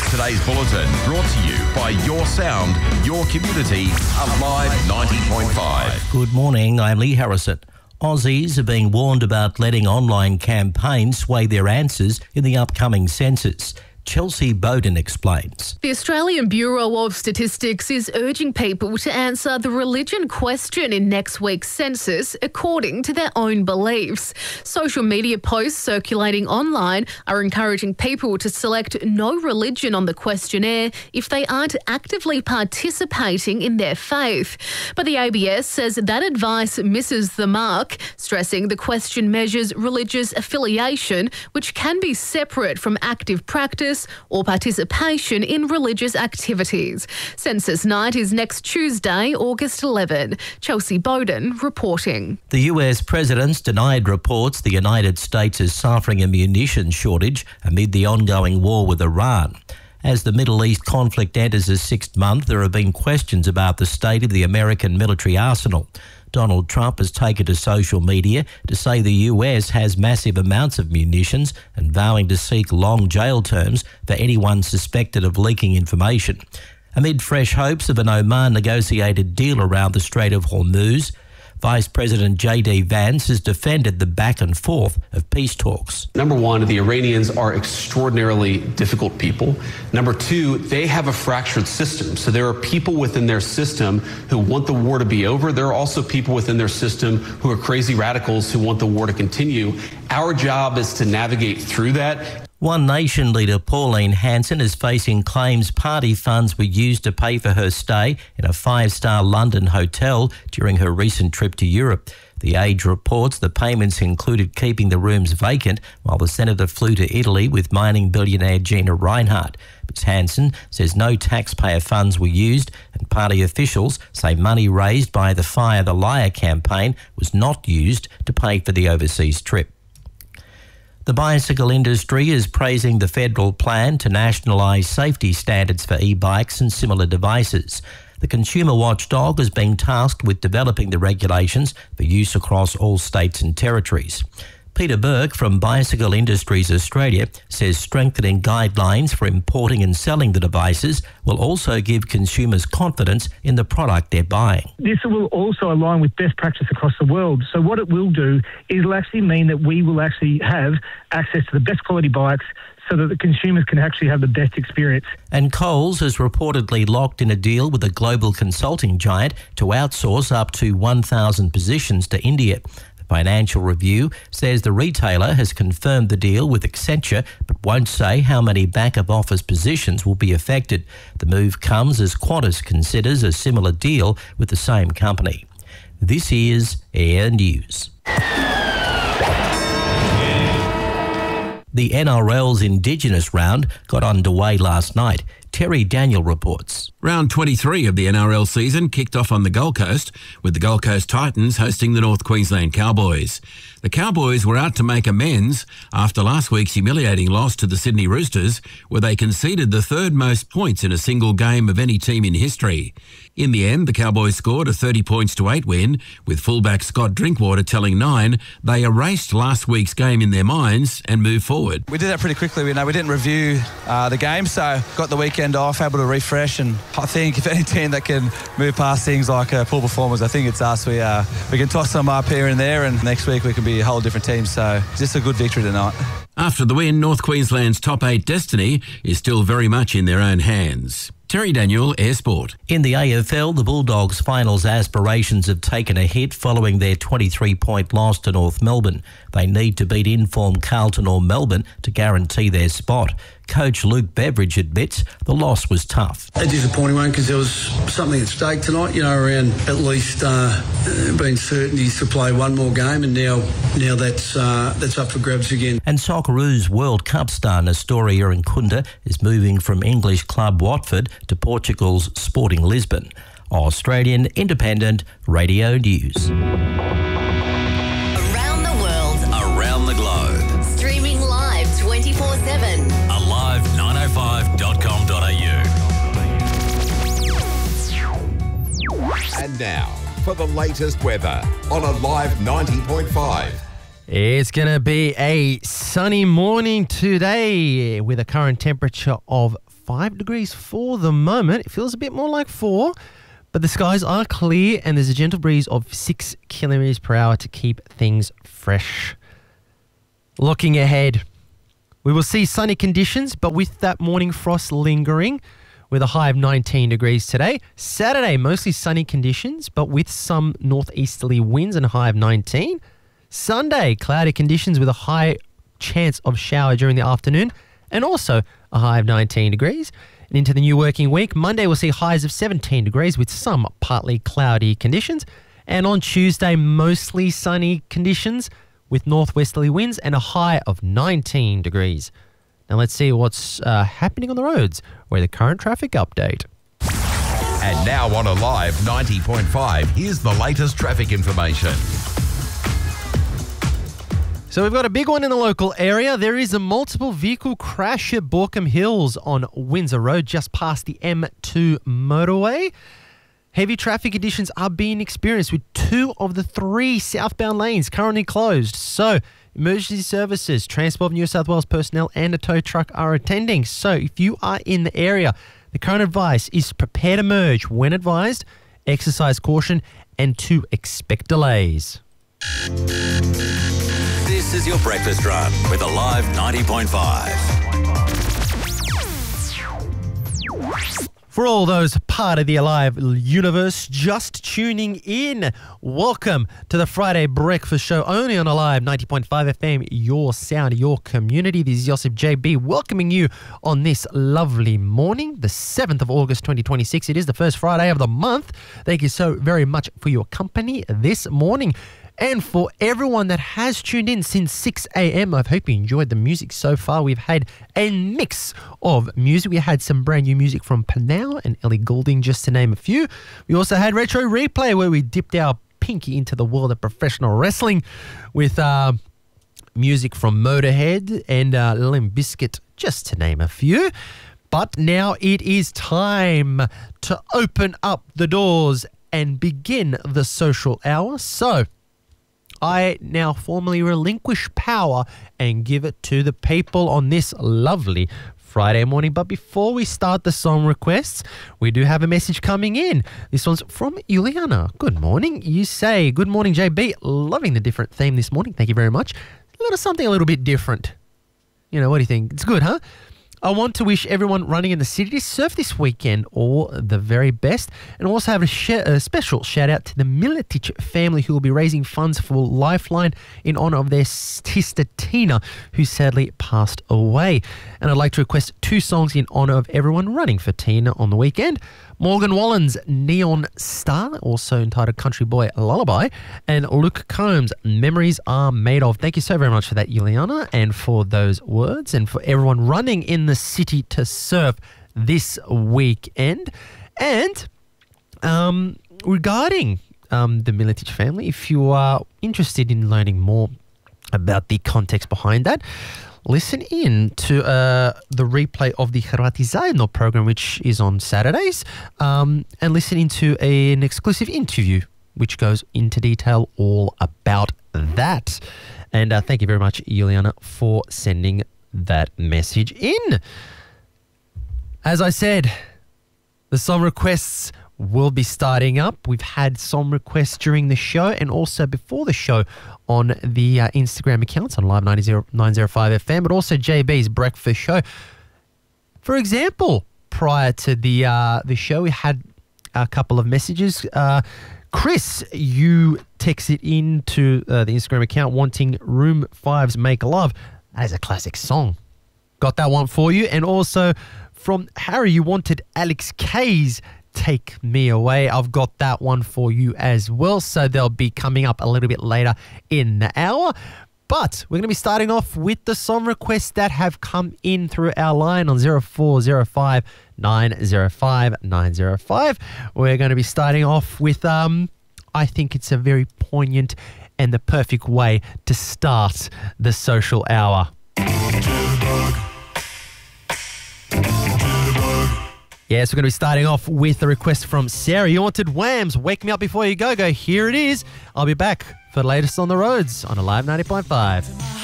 Today's bulletin brought to you by Your Sound, Your Community, Alive 90.5. Good morning, I'm Lee Harrison. Aussies are being warned about letting online campaigns sway their answers in the upcoming census. Chelsea Bowden explains. The Australian Bureau of Statistics is urging people to answer the religion question in next week's census according to their own beliefs. Social media posts circulating online are encouraging people to select no religion on the questionnaire if they aren't actively participating in their faith. But the ABS says that advice misses the mark, stressing the question measures religious affiliation, which can be separate from active practice or participation in religious activities. Census night is next Tuesday, August 11. Chelsea Bowden reporting. The US president's denied reports the United States is suffering a munitions shortage amid the ongoing war with Iran. As the Middle East conflict enters its sixth month, there have been questions about the state of the American military arsenal. Donald Trump has taken to social media to say the US has massive amounts of munitions and vowing to seek long jail terms for anyone suspected of leaking information. Amid fresh hopes of an Oman negotiated deal around the Strait of Hormuz, Vice President J.D. Vance has defended the back and forth of peace talks. Number one, the Iranians are extraordinarily difficult people. Number two, they have a fractured system. So there are people within their system who want the war to be over. There are also people within their system who are crazy radicals who want the war to continue. Our job is to navigate through that. One Nation leader Pauline Hanson is facing claims party funds were used to pay for her stay in a five-star London hotel during her recent trip to Europe. The Age reports the payments included keeping the rooms vacant while the senator flew to Italy with mining billionaire Gina Rinehart. Ms Hanson says no taxpayer funds were used, and party officials say money raised by the Fire the Liar campaign was not used to pay for the overseas trip. The bicycle industry is praising the federal plan to nationalise safety standards for e-bikes and similar devices. The consumer watchdog has been tasked with developing the regulations for use across all states and territories. Peter Burke from Bicycle Industries Australia says strengthening guidelines for importing and selling the devices will also give consumers confidence in the product they're buying. This will also align with best practice across the world. So what it will do is it'll actually mean that we will actually have access to the best quality bikes so that the consumers can actually have the best experience. And Coles has reportedly locked in a deal with a global consulting giant to outsource up to 1,000 positions to India. Financial Review says the retailer has confirmed the deal with Accenture but won't say how many back-of-office positions will be affected. The move comes as Qantas considers a similar deal with the same company. This is Air News. The NRL's Indigenous round got underway last night. Terry Daniel reports. Round 23 of the NRL season kicked off on the Gold Coast, with the Gold Coast Titans hosting the North Queensland Cowboys. The Cowboys were out to make amends after last week's humiliating loss to the Sydney Roosters, where they conceded the third most points in a single game of any team in history. In the end, the Cowboys scored a 30-8 win, with fullback Scott Drinkwater telling Nine they erased last week's game in their minds and moved forward. We did that pretty quickly. We didn't review the game, so got the weekend off, able to refresh, and I think if any team that can move past things like poor performers, I think it's us. We can toss them up here and there, and next week we can be a whole different team, so just a good victory tonight. After the win, North Queensland's top 8 destiny is still very much in their own hands. Terry Daniel, Air Sport. In the AFL, the Bulldogs' finals aspirations have taken a hit following their 23-point loss to North Melbourne. They need to beat in-form Carlton or Melbourne to guarantee their spot. Coach Luke Beveridge admits the loss was tough. A disappointing one because there was something at stake tonight, around at least being certainties to play one more game, and now that's up for grabs again. And Socceroos World Cup star Nestoria Nkunda is moving from English club Watford to Portugal's Sporting Lisbon. Australian Independent Radio News. Around the world. Around the globe. Streaming live 24/7. Alive905.com.au. And now, for the latest weather on Alive 90.5. It's going to be a sunny morning today with a current temperature of 5 degrees for the moment. It feels a bit more like 4, but the skies are clear and there's a gentle breeze of 6 kilometres per hour to keep things fresh. Looking ahead, we will see sunny conditions, but with that morning frost lingering, with a high of 19 degrees today. Saturday, mostly sunny conditions, but with some northeasterly winds and a high of 19. Sunday, cloudy conditions with a high chance of shower during the afternoon and also a high of 19 degrees. And into the new working week, Monday we'll see highs of 17 degrees with some partly cloudy conditions. And on Tuesday, mostly sunny conditions with northwesterly winds and a high of 19 degrees. Now let's see what's happening on the roads with the current traffic update. And now on Alive 90.5, here's the latest traffic information. So we've got a big one in the local area. There is a multiple vehicle crash at Borkham Hills on Windsor Road, just past the M2 motorway. Heavy traffic conditions are being experienced with 2 of the 3 southbound lanes currently closed. So emergency services, Transport New South Wales personnel and a tow truck are attending. So if you are in the area, the current advice is prepare to merge when advised, exercise caution and to expect delays. This is your breakfast run with Alive 90.5. For all those part of the Alive universe just tuning in, welcome to the Friday Breakfast Show only on Alive 90.5 FM, your sound, your community. This is Joseph JB welcoming you on this lovely morning, the 7th of August 2026. It is the first Friday of the month. Thank you so very much for your company this morning. And for everyone that has tuned in since 6 a.m, I hope you enjoyed the music so far. We've had a mix of music. We had some brand new music from Panau and Ellie Goulding, just to name a few. We also had Retro Replay, where we dipped our pinky into the world of professional wrestling with music from Motorhead and Limp Bizkit, just to name a few. But now it is time to open up the doors and begin the social hour. So I now formally relinquish power and give it to the people on this lovely Friday morning. But before we start the song requests, we do have a message coming in. This one's from Juliana. Good morning. You say, good morning, JB. Loving the different theme this morning. Thank you very much. Something a little bit different. You know, what do you think? It's good, huh? I want to wish everyone running in the city to surf this weekend all the very best, and also have a special shout out to the Miletich family, who will be raising funds for Lifeline in honour of their sister Tina, who sadly passed away. And I'd like to request 2 songs in honour of everyone running for Tina on the weekend. Morgan Wallen's Neon Star, also entitled Country Boy Lullaby, and Luke Combs' Memories Are Made Of. Thank you so very much for that, Juliana, and for those words, and for everyone running in the city to surf this weekend. And regarding the Miletich family, if you are interested in learning more about the context behind that, listen in to the replay of the Hrvati Zajedno program, which is on Saturdays, and listen into an exclusive interview which goes into detail all about that. And thank you very much, Juliana, for sending that message in. As I said, the song requests will be starting up. We've had song requests during the show and also before the show on the Instagram accounts on Live 905 FM, but also JB's Breakfast Show. For example, prior to the show, we had a couple of messages. Chris, you texted into the Instagram account wanting Room 5's Make Love. That is a classic song. Got that one for you. And also from Harry, you wanted Alex K's Take Me Away. I've got that one for you as well. So they'll be coming up a little bit later in the hour. But we're going to be starting off with the song requests that have come in through our line on 0405 905 905. We're going to be starting off with, I think it's a very poignant and the perfect way to start the social hour. Yes, we're going to be starting off with a request from Sarah. You wanted Wham's Wake Me Up Before You Go Go. Here it is. I'll be back for the latest on the roads on Alive 90.5.